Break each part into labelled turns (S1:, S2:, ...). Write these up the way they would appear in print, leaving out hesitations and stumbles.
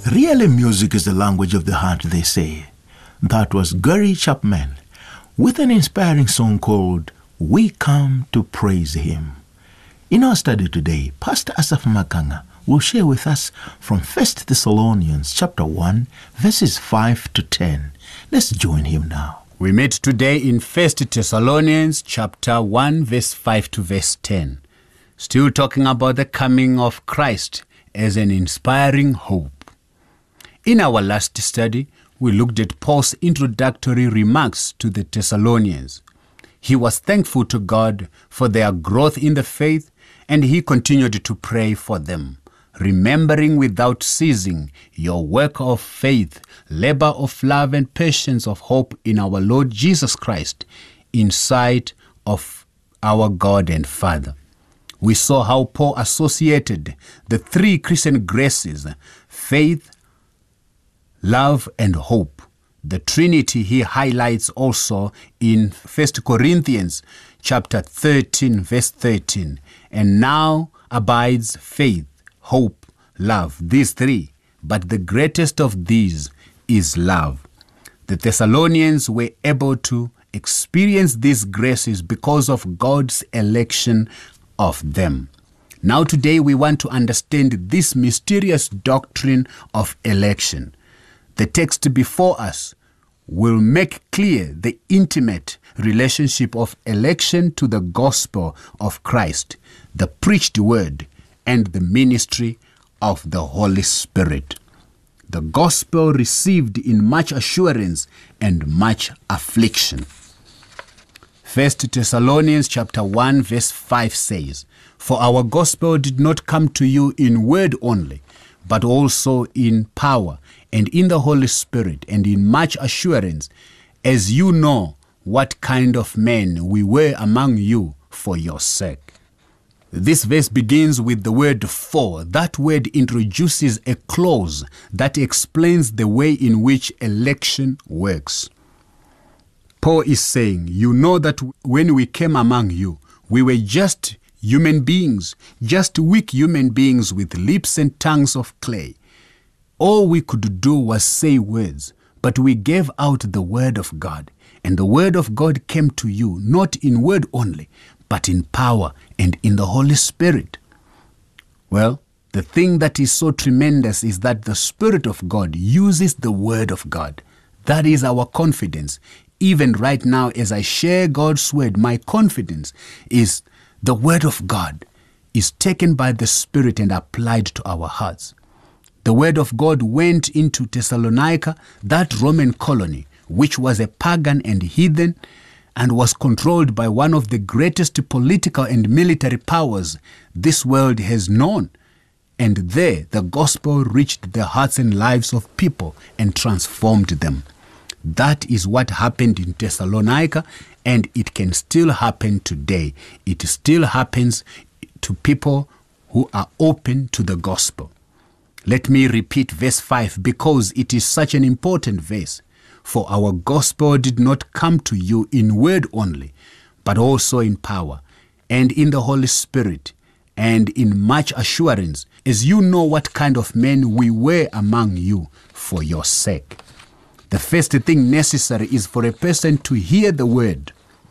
S1: Really, music is the language of the heart, they say. That was Gary Chapman with an inspiring song called We Come to Praise Him. In our study today, Pastor Asaph Makanga will share with us from 1 Thessalonians chapter 1, verses 5 to 10. Let's join him now.
S2: We meet today in 1 Thessalonians chapter 1, verse 5 to verse 10. Still talking about the coming of Christ as an inspiring hope. In our last study, we looked at Paul's introductory remarks to the Thessalonians. He was thankful to God for their growth in the faith, and he continued to pray for them, remembering without ceasing your work of faith, labor of love, and patience of hope in our Lord Jesus Christ, in sight of our God and Father. We saw how Paul associated the three Christian graces, faith, love, and hope. The Trinity he highlights also in 1 Corinthians chapter 13, verse 13. And now abides faith, hope, love, these three. But the greatest of these is love. The Thessalonians were able to experience these graces because of God's election of them. Now today we want to understand this mysterious doctrine of election. The text before us will make clear the intimate relationship of election to the gospel of Christ, the preached word, and the ministry of the Holy Spirit. The gospel received in much assurance and much affliction. 1 Thessalonians chapter 1 verse 5 says, "For our gospel did not come to you in word only, but also in power and in the Holy Spirit and in much assurance, as you know what kind of men we were among you for your sake." This verse begins with the word "for." That word introduces a clause that explains the way in which election works. Paul is saying, you know that when we came among you, we were just human beings, just weak human beings with lips and tongues of clay. All we could do was say words, but we gave out the word of God. And the word of God came to you, not in word only, but in power and in the Holy Spirit. Well, the thing that is so tremendous is that the Spirit of God uses the word of God. That is our confidence. Even right now, as I share God's word, my confidence is the word of God is taken by the Spirit and applied to our hearts. The word of God went into Thessalonica, that Roman colony, which was a pagan and heathen, and was controlled by one of the greatest political and military powers this world has known. And there, the gospel reached the hearts and lives of people and transformed them. That is what happened in Thessalonica, and it can still happen today. It still happens to people who are open to the gospel. Let me repeat verse 5 because it is such an important verse. "For our gospel did not come to you in word only, but also in power, and in the Holy Spirit, and in much assurance, as you know what kind of men we were among you for your sake." The first thing necessary is for a person to hear the word.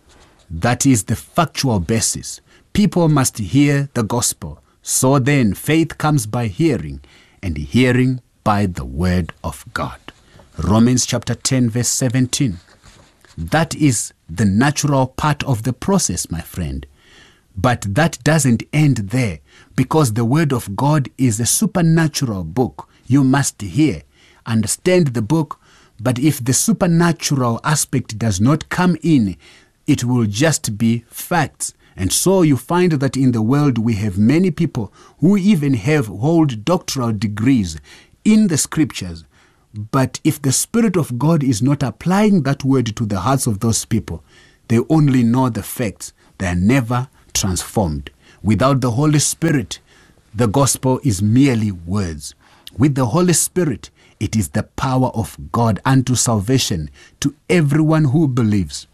S2: That is the factual basis. People must hear the gospel. So then faith comes by hearing, and hearing by the word of God. Romans chapter 10 verse 17. That is the natural part of the process, my friend. But that doesn't end there, because the word of God is a supernatural book. You must hear, understand the book, but if the supernatural aspect does not come in, it will just be facts. And so you find that in the world we have many people who even hold doctoral degrees in the scriptures. But if the Spirit of God is not applying that word to the hearts of those people, they only know the facts. They are never transformed. Without the Holy Spirit, the gospel is merely words. With the Holy Spirit, it is the power of God unto salvation to everyone who believes.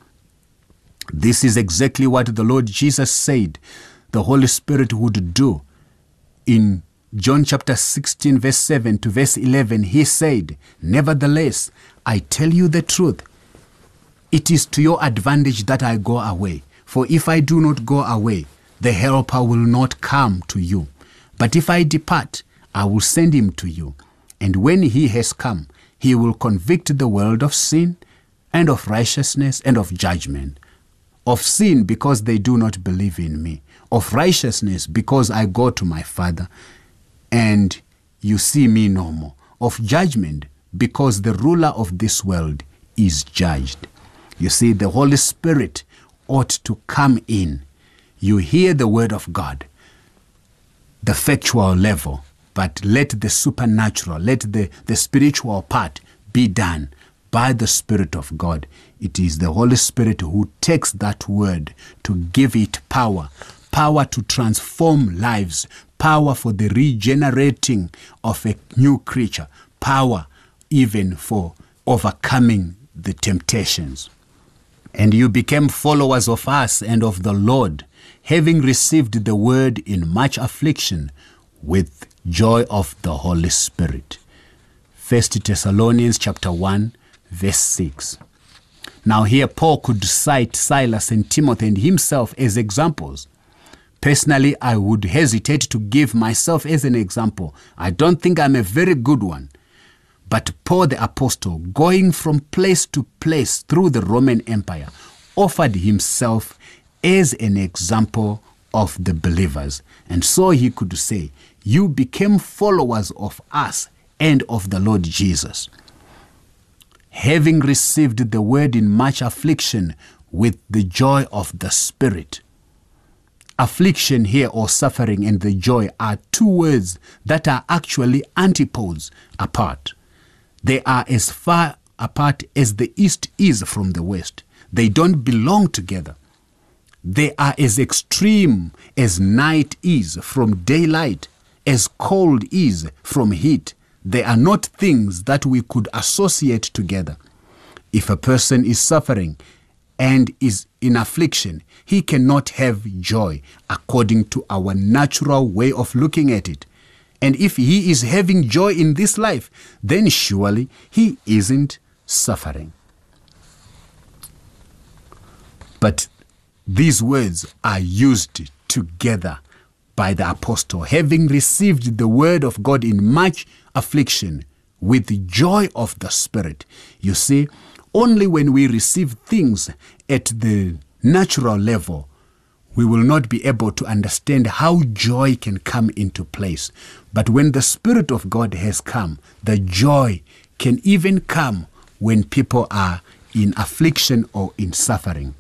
S2: This is exactly what the Lord Jesus said the Holy Spirit would do in John chapter 16, verse 7 to verse 11, he said, "Nevertheless, I tell you the truth. It is to your advantage that I go away. For if I do not go away, the Helper will not come to you. But if I depart, I will send him to you. And when he has come, he will convict the world of sin and of righteousness and of judgment. Of sin, because they do not believe in me. Of righteousness, because I go to my Father, and you see me no more. Of judgment, because the ruler of this world is judged." You see, the Holy Spirit ought to come in. You hear the word of God, the factual level, but let the supernatural, let the spiritual part be done by the Spirit of God. It is the Holy Spirit who takes that word to give it power, power to transform lives, power for the regenerating of a new creature, power even for overcoming the temptations. "And you became followers of us and of the Lord, having received the word in much affliction with joy of the Holy Spirit." 1 Thessalonians chapter 1, verse 6. Now here Paul could cite Silas and Timothy and himself as examples. Personally, I would hesitate to give myself as an example. I don't think I'm a very good one. But Paul the Apostle, going from place to place through the Roman Empire, offered himself as an example of the believers. And so he could say, "You became followers of us and of the Lord Jesus, having received the word in much affliction with the joy of the Spirit." Affliction here, or suffering, and the joy are two words that are actually antipodes apart. They are as far apart as the east is from the west. They don't belong together. They are as extreme as night is from daylight, as cold is from heat. They are not things that we could associate together. If a person is suffering and is in affliction, he cannot have joy according to our natural way of looking at it. And if he is having joy in this life, then surely he isn't suffering. But these words are used together by the apostle, having received the word of God in much affliction with the joy of the Spirit. You see, only when we receive things at the natural level, we will not be able to understand how joy can come into place. But when the Spirit of God has come, the joy can even come when people are in affliction or in suffering.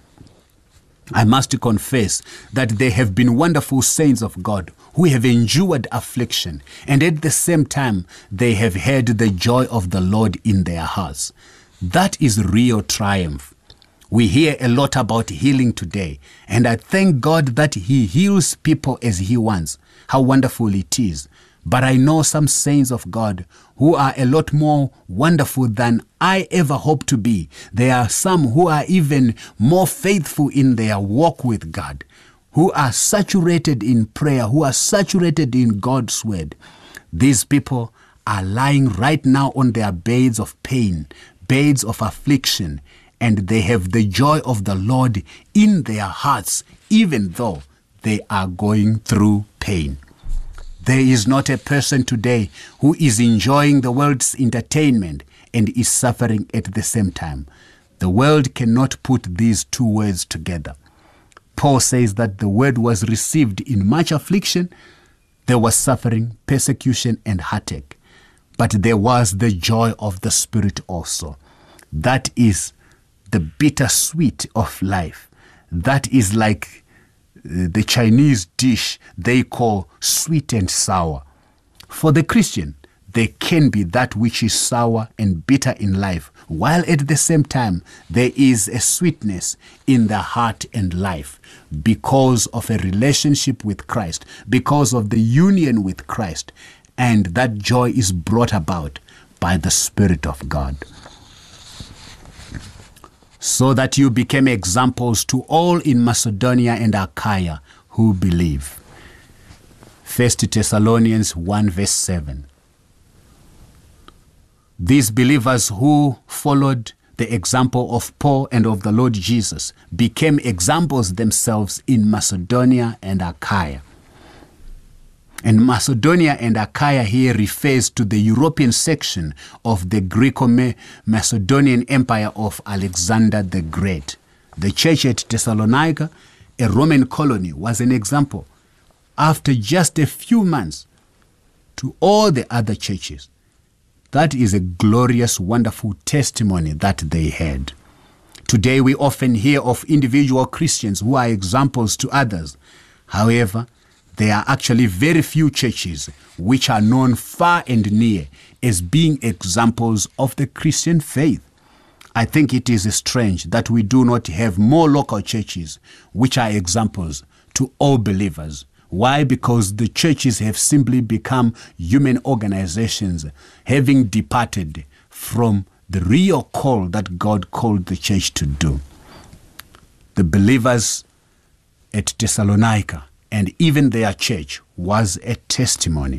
S2: I must confess that there have been wonderful saints of God who have endured affliction, and at the same time, they have had the joy of the Lord in their hearts. That is real triumph. We hear a lot about healing today, and I thank God that He heals people as He wants. How wonderful it is. But I know some saints of God who are a lot more wonderful than I ever hope to be. There are some who are even more faithful in their walk with God, who are saturated in prayer, who are saturated in God's word. These people are lying right now on their beds of pain, beds of affliction, and they have the joy of the Lord in their hearts, even though they are going through pain. There is not a person today who is enjoying the world's entertainment and is suffering at the same time. The world cannot put these two words together. Paul says that the word was received in much affliction. There was suffering, persecution, and heartache. But there was the joy of the Spirit also. That is the bittersweet of life. That is like the Chinese dish they call sweet and sour. For the Christian, there can be that which is sour and bitter in life, while at the same time there is a sweetness in the heart and life because of a relationship with Christ, because of the union with Christ, and that joy is brought about by the Spirit of God. So that you became examples to all in Macedonia and Achaia who believe. 1 Thessalonians 1 verse 7. These believers who followed the example of Paul and of the Lord Jesus became examples themselves in Macedonia and Achaia. And Macedonia and Achaia here refers to the European section of the Greco-Macedonian Empire of Alexander the Great. The church at Thessalonica, a Roman colony, was an example, after just a few months, to all the other churches. That is a glorious, wonderful testimony that they had. Today we often hear of individual Christians who are examples to others. However, there are actually very few churches which are known far and near as being examples of the Christian faith. I think it is strange that we do not have more local churches which are examples to all believers. Why? Because the churches have simply become human organizations, having departed from the real call that God called the church to do. The believers at Thessalonica and even their church was a testimony.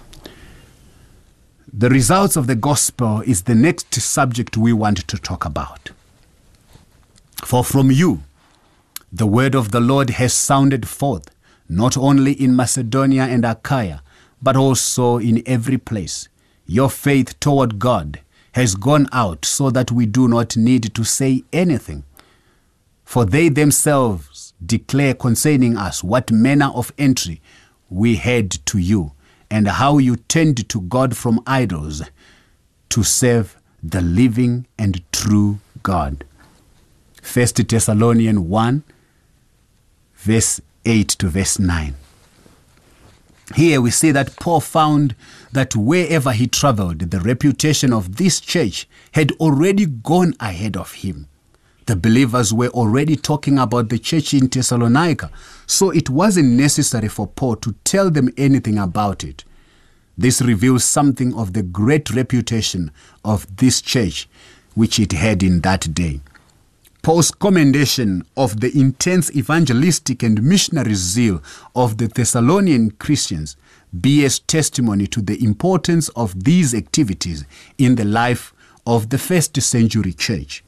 S2: The results of the gospel is the next subject we want to talk about. For from you, the word of the Lord has sounded forth, not only in Macedonia and Achaia, but also in every place. Your faith toward God has gone out so that we do not need to say anything. For they themselves declare concerning us what manner of entry we had to you, and how you turned to God from idols to serve the living and true God. 1 Thessalonians 1, verse 8 to verse 9. Here we see that Paul found that wherever he traveled, the reputation of this church had already gone ahead of him. The believers were already talking about the church in Thessalonica, so it wasn't necessary for Paul to tell them anything about it. This reveals something of the great reputation of this church which it had in that day. Paul's commendation of the intense evangelistic and missionary zeal of the Thessalonian Christians bears testimony to the importance of these activities in the life of the first century church.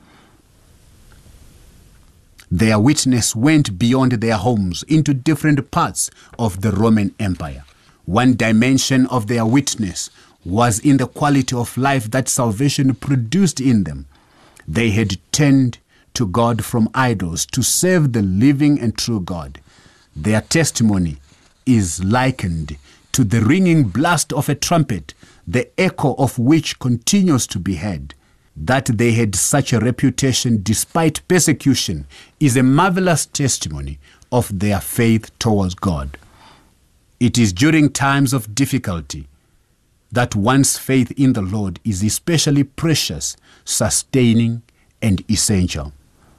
S2: Their witness went beyond their homes into different parts of the Roman Empire. One dimension of their witness was in the quality of life that salvation produced in them. They had turned to God from idols to serve the living and true God. Their testimony is likened to the ringing blast of a trumpet, the echo of which continues to be heard. That they had such a reputation despite persecution is a marvelous testimony of their faith towards God. It is during times of difficulty that one's faith in the Lord is especially precious, sustaining, and essential.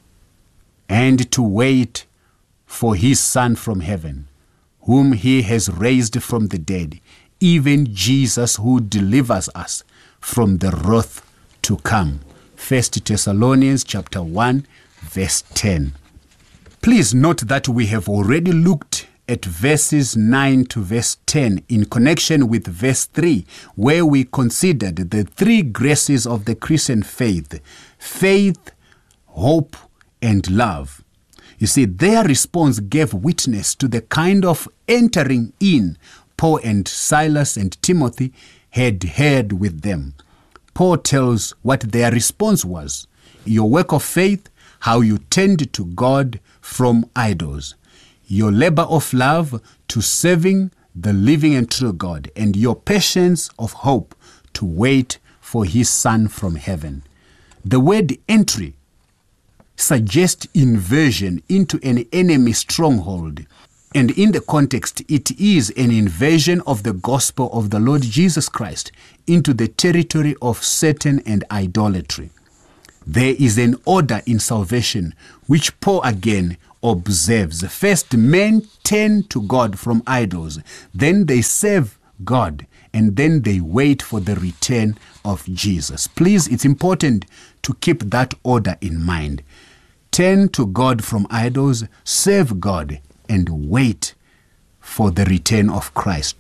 S2: And to wait for his Son from heaven, whom he has raised from the dead, even Jesus who delivers us from the wrath to come. 1 Thessalonians chapter 1, verse 10. Please note that we have already looked at verses 9 to verse 10 in connection with verse 3, where we considered the three graces of the Christian faith: faith, hope, and love. You see, their response gave witness to the kind of entering in Paul and Silas and Timothy had had with them. Paul tells what their response was: your work of faith, how you turned to God from idols, your labor of love to serving the living and true God, and your patience of hope to wait for his Son from heaven. The word entry suggests invasion into an enemy stronghold. And in the context, it is an invasion of the gospel of the Lord Jesus Christ into the territory of Satan and idolatry. There is an order in salvation which Paul again observes. First, men turn to God from idols, then they serve God, and then they wait for the return of Jesus. Please, it's important to keep that order in mind. Turn to God from idols, serve God, and wait for the return of Christ.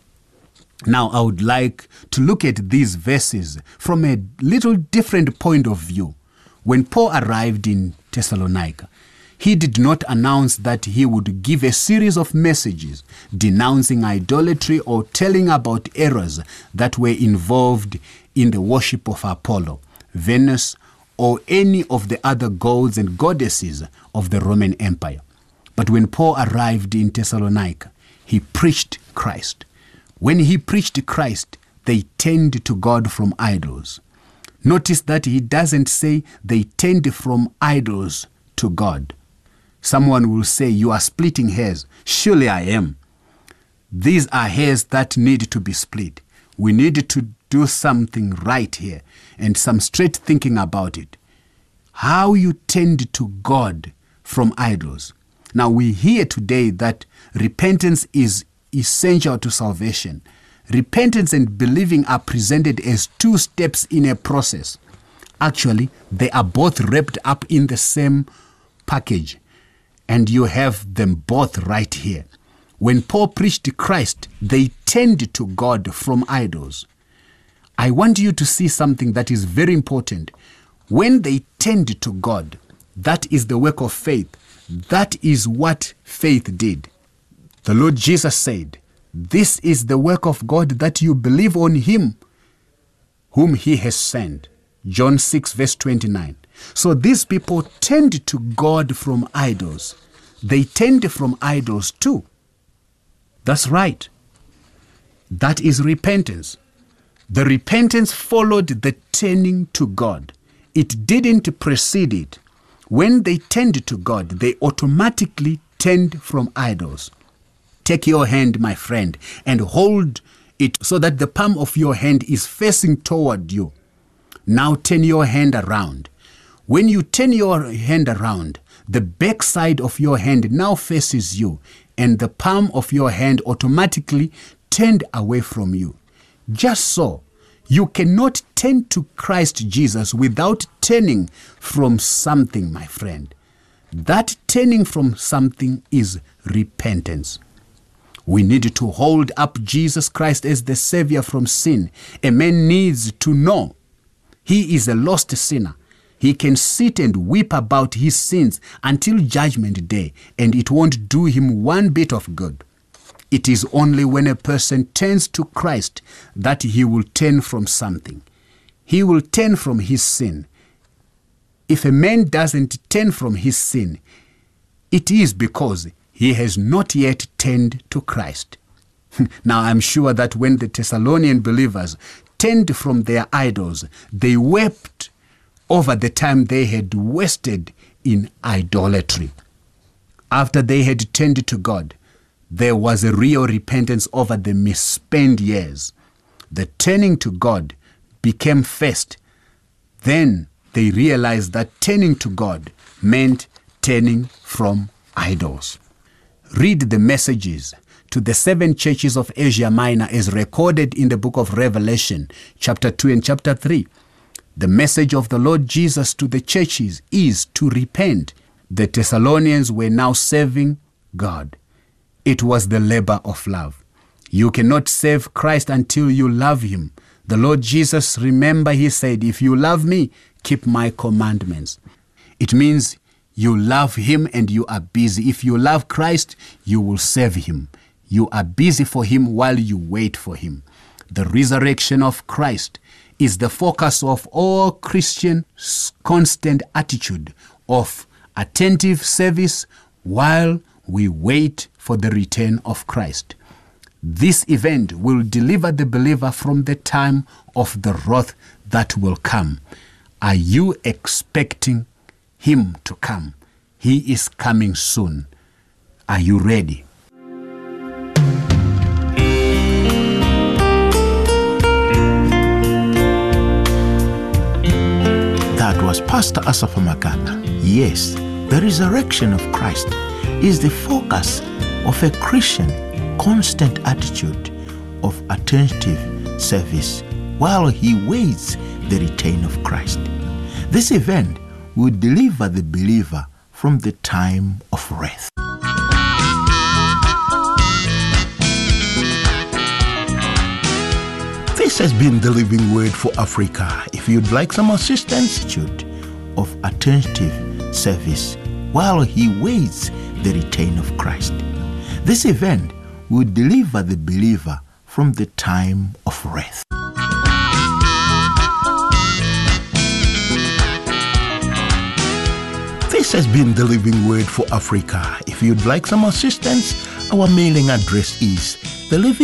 S2: Now, I would like to look at these verses from a little different point of view. When Paul arrived in Thessalonica, he did not announce that he would give a series of messages denouncing idolatry or telling about errors that were involved in the worship of Apollo, Venus, or any of the other gods and goddesses of the Roman Empire. But when Paul arrived in Thessalonica, he preached Christ. When he preached Christ, they turned to God from idols. Notice that he doesn't say they turned from idols to God. Someone will say, you are splitting hairs. Surely I am. These are hairs that need to be split. We need to do something right here and some straight thinking about it. How you tend to God from idols. Now we hear today that repentance is essential to salvation. Repentance and believing are presented as two steps in a process. Actually, they are both wrapped up in the same package, and you have them both right here. When Paul preached Christ, they turned to God from idols. I want you to see something that is very important. When they turned to God, that is the work of faith. That is what faith did. The Lord Jesus said, this is the work of God, that you believe on him whom he has sent. John 6 verse 29. So these people turned to God from idols. They turned from idols too. That's right. That is repentance. The repentance followed the turning to God. It didn't precede it. When they turned to God, they automatically turned from idols. Take your hand, my friend, and hold it so that the palm of your hand is facing toward you. Now turn your hand around. When you turn your hand around, the back side of your hand now faces you, and the palm of your hand automatically turned away from you. Just so, you cannot turn to Christ Jesus without turning from something, my friend. That turning from something is repentance. We need to hold up Jesus Christ as the Savior from sin. A man needs to know he is a lost sinner. He can sit and weep about his sins until judgment day, and it won't do him one bit of good. It is only when a person turns to Christ that he will turn from something. He will turn from his sin. If a man doesn't turn from his sin, it is because he has not yet turned to Christ. Now, I'm sure that when the Thessalonian believers turned from their idols, they wept over the time they had wasted in idolatry. After they had turned to God, there was a real repentance over the misspent years. The turning to God became first. Then they realized that turning to God meant turning from idols. Read the messages to the 7 churches of Asia Minor as recorded in the book of Revelation, chapter 2 and chapter 3. The message of the Lord Jesus to the churches is to repent. The Thessalonians were now serving God. It was the labor of love. You cannot serve Christ until you love him. The Lord Jesus, remember, he said, if you love me, keep my commandments. It means you love him and you are busy. If you love Christ, you will serve him. You are busy for him while you wait for him. The resurrection of Christ is the focus of all Christians' constant attitude of attentive service while we wait for the return of Christ. This event will deliver the believer from the time of the wrath that will come. Are you expecting him to come? He is coming soon. Are you ready?
S1: That was Pastor Asaph Makana. Yes, the resurrection of Christ is the focus of a Christian constant attitude of attentive service while he waits the return of Christ. This event will deliver the believer from the time of wrath. has been the Living Word for Africa. If you'd like some assistance of attentive service while he waits the return of Christ, this event will deliver the believer from the time of wrath. This has been the Living Word for Africa. If you'd like some assistance, our mailing address is the Living